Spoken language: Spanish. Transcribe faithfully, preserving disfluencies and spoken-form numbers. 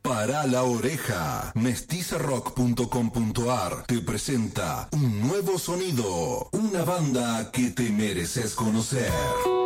Para la oreja. mestiza rock punto com punto ar te presenta un nuevo sonido. Una banda que te mereces conocer.